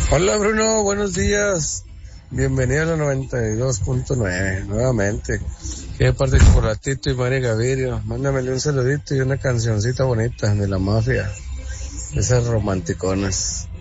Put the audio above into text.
Hola Bruno, buenos días. Bienvenido a la 92.9 nuevamente. Que de parte de Chocolatito y María Gavirio. Mándamele un saludito y una cancioncita bonita de la mafia. Esas romanticonas.